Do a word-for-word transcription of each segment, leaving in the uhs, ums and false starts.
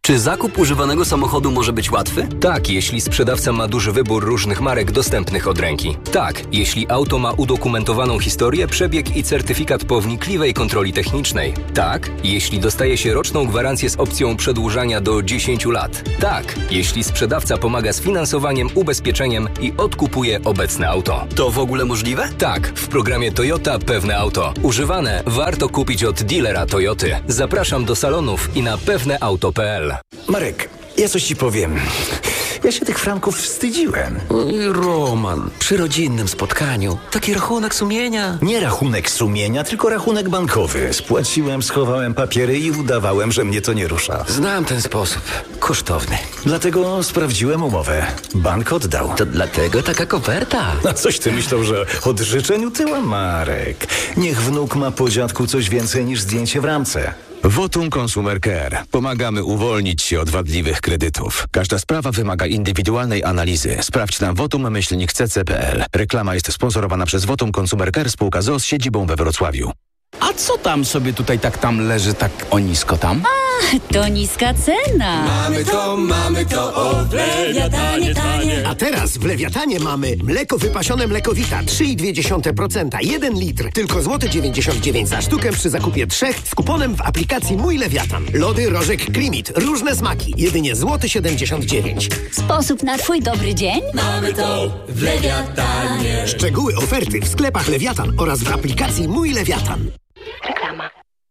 Czy zakup używanego samochodu może być łatwy? Tak, jeśli sprzedawca ma duży wybór różnych marek dostępnych od ręki. Tak, jeśli auto ma udokumentowaną historię, przebieg i certyfikat po wnikliwej kontroli technicznej. Tak, jeśli dostaje się roczną gwarancję z opcją przedłużania do dziesięciu lat. Tak, jeśli sprzedawca pomaga z finansowaniem, ubezpieczeniem i odkupuje obecne auto. To w ogóle możliwe? Tak, w programie Toyota Pewne Auto. Używane warto kupić od dealera Toyoty. Zapraszam do salonów i na pewneauto kropka p l. Marek, ja coś ci powiem. Ja się tych franków wstydziłem. Oj, Roman, przy rodzinnym spotkaniu. Taki rachunek sumienia. Nie rachunek sumienia, tylko rachunek bankowy. Spłaciłem, schowałem papiery i udawałem, że mnie to nie rusza. Znam ten sposób. Kosztowny. Dlatego sprawdziłem umowę. Bank oddał. To dlatego taka koperta. A coś ty myślał, że od życzeń utyła, Marek? Niech wnuk ma po dziadku coś więcej niż zdjęcie w ramce. Votum Consumer Care. Pomagamy uwolnić się od wadliwych kredytów. Każda sprawa wymaga indywidualnej analizy. Sprawdź na votum myślnik c c kropka p l. Reklama jest sponsorowana przez Votum Consumer Care, spółka z o o z siedzibą we Wrocławiu. A co tam sobie tutaj tak tam leży tak o nisko tam? A, to niska cena. Mamy to, mamy to, o w Lewiatanie tanie. A teraz w Lewiatanie mamy mleko wypasione Mlekowita trzy i dwie dziesiąte procent, jeden litr, tylko złoty dziewięćdziesiąt dziewięć za sztukę przy zakupie trzech z kuponem w aplikacji Mój Lewiatan. Lody Rożek Klimit, różne smaki, jedynie złoty siedemdziesiąt dziewięć. Sposób na twój dobry dzień? Mamy to w Lewiatanie. Szczegóły oferty w sklepach Lewiatan oraz w aplikacji Mój Lewiatan. Reklama.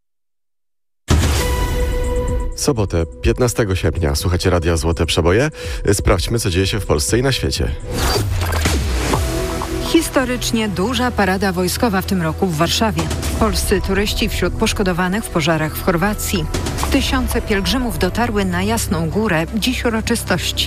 Sobotę, piętnastego sierpnia. Słuchacie Radia Złote Przeboje. Sprawdźmy, co dzieje się w Polsce i na świecie. Historycznie duża parada wojskowa w tym roku w Warszawie. Polscy turyści wśród poszkodowanych w pożarach w Chorwacji. Tysiące pielgrzymów dotarły na Jasną Górę. Dziś uroczystości.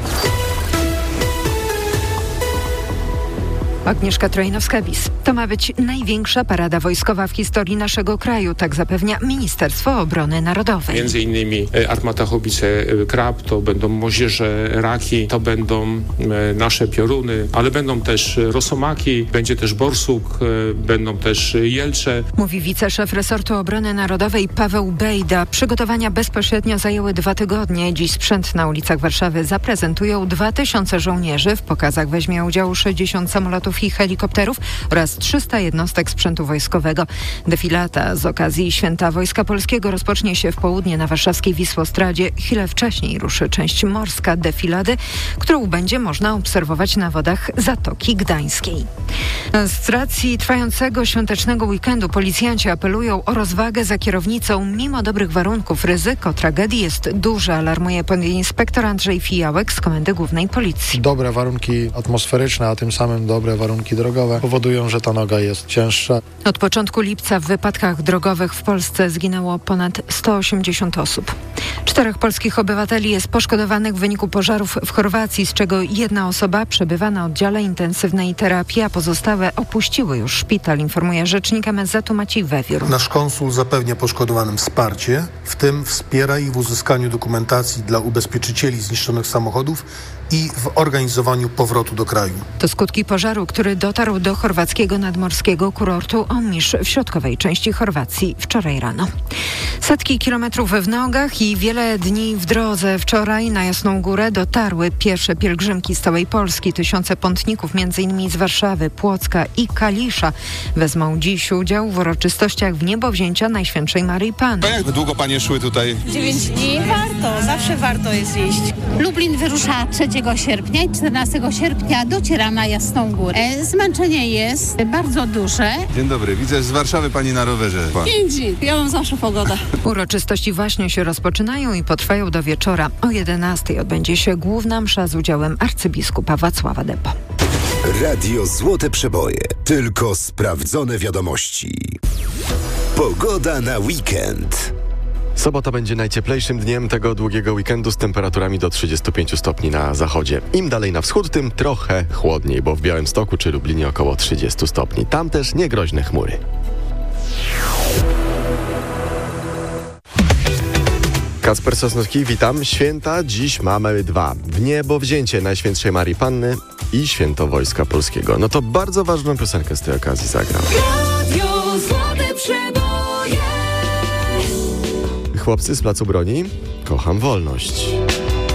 Agnieszka Trojnowska-Bis. To ma być największa parada wojskowa w historii naszego kraju, tak zapewnia Ministerstwo Obrony Narodowej. Między innymi armata haubice Krab, to będą moździerze Raki, to będą nasze pioruny, ale będą też rosomaki, będzie też borsuk, będą też jelcze. Mówi wiceszef resortu obrony narodowej Paweł Bejda. Przygotowania bezpośrednio zajęły dwa tygodnie. Dziś sprzęt na ulicach Warszawy zaprezentują dwa tysiące żołnierzy. W pokazach weźmie udział sześćdziesiąt samolotów i helikopterów oraz trzysta jednostek sprzętu wojskowego. Defilata z okazji Święta Wojska Polskiego rozpocznie się w południe na warszawskiej Wisłostradzie. Chwilę wcześniej ruszy część morska defilady, którą będzie można obserwować na wodach Zatoki Gdańskiej. Z racji trwającego świątecznego weekendu policjanci apelują o rozwagę za kierownicą. Mimo dobrych warunków ryzyko tragedii jest duże, alarmuje podinspektor Andrzej Fijałek z Komendy Głównej Policji. Dobre warunki atmosferyczne, a tym samym dobre warunki drogowe powodują, że ta noga jest cięższa. Od początku lipca w wypadkach drogowych w Polsce zginęło ponad sto osiemdziesiąt osób. Czterech polskich obywateli jest poszkodowanych w wyniku pożarów w Chorwacji, z czego jedna osoba przebywa na oddziale intensywnej terapii, a pozostałe opuściły już szpital, informuje rzecznik M S Z-u Maciej Wewiór. Nasz konsul zapewnia poszkodowanym wsparcie, w tym wspiera ich w uzyskaniu dokumentacji dla ubezpieczycieli zniszczonych samochodów i w organizowaniu powrotu do kraju. To skutki pożaru, który dotarł do chorwackiego nadmorskiego kurortu Omisz w środkowej części Chorwacji wczoraj rano. Setki kilometrów w nogach i wiele dni w drodze. Wczoraj na Jasną Górę dotarły pierwsze pielgrzymki z całej Polski. Tysiące pątników, między innymi z Warszawy, Płocka i Kalisza, wezmą dziś udział w uroczystościach w niebowzięcia Najświętszej Maryi Panny. A jak długo panie szły tutaj? Dziewięć dni. Warto, zawsze warto jest jeść. Lublin wyrusza trzeciego sierpnia i czternastego sierpnia dociera na Jasną Górę. Zmęczenie jest bardzo duże. Dzień dobry, widzę z Warszawy pani na rowerze. Pięć dni, ja mam zawsze pogodę. Uroczystości właśnie się rozpoczynają i potrwają do wieczora. O jedenastej odbędzie się główna msza z udziałem arcybiskupa Wacława Depo. Radio Złote Przeboje. Tylko sprawdzone wiadomości. Pogoda na weekend. Sobota będzie najcieplejszym dniem tego długiego weekendu z temperaturami do trzydziestu pięciu stopni na zachodzie. Im dalej na wschód, tym trochę chłodniej, bo w Białymstoku czy Lublinie około trzydziestu stopni. Tam też niegroźne chmury. Kacper Sosnowski, witam. Święta dziś mamy dwa. W niebowzięcie Najświętszej Maryi Panny i Święto Wojska Polskiego. No to bardzo ważną piosenkę z tej okazji zagram. Radio Złote Przeboje. chłopcy z Placu Broni, kocham wolność.